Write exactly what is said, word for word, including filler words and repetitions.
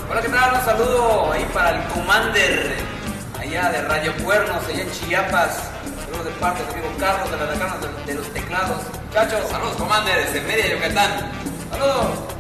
Hola, ¿qué tal? Un saludo ahí para el Commander, allá de Radio Cuernos, allá en Chiapas. Saludos de parte de amigo Carlos de la Decana de, de los Teclados. Muchachos, Saludos, Commander, desde Mérida, Yucatán. saludos.